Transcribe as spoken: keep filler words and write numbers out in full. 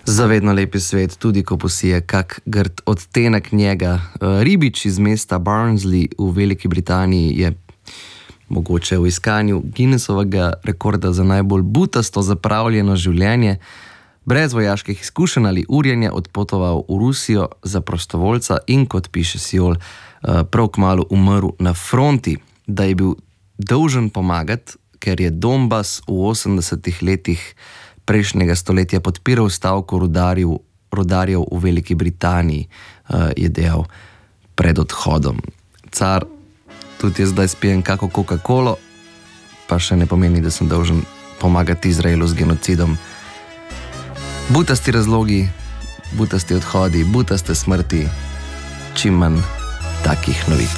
Zavedno lepi svet, tudi ko posije kak grd odtenek njega. Ribič iz mesta Barnsley v Veliki Britaniji je mogoče v iskanju Guinnessovega rekorda za najbolj butasto zapravljeno življenje brez vojaških izkušenj ali urjenja odpotoval v Rusijo za prostovoljca in, kot piše Siol, prav kmalu umrl na fronti, da je bil dolžen pomagati, ker je Donbas v osemdesetih letih prejšnjega stoletja podpiral stavko rudarjev, rudarjev v Veliki Britaniji, je dejal pred odhodom. Car, tudi jaz zdaj spijem kako Coca-Colo, pa še ne pomeni, da sem dolžen pomagati Izraelu z genocidom. Butasti razlogi, butasti odhodi, butaste smrti, čim manj takih novic.